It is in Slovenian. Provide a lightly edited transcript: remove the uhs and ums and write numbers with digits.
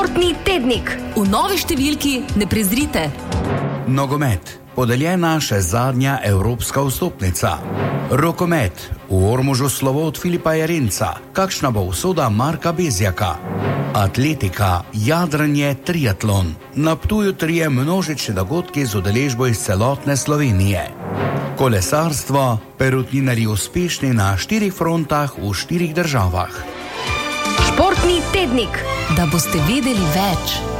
Športni tednik. V novi številki ne prezrite. Nogomet. Podeljena še zadnja evropska vstopnica. Rokomet. V Ormožu slovo od Filipa Jarenca. Kakšna bo usoda Marka Bezjaka? Atletika, jadranje, triatlon. Na Ptuju trije množični dogodki z udeležbo iz celotne Slovenije. Kolesarstvo, perutninarji uspešni na 4 frontah v 4 državah. Športni tednik. Da boste vedeli več.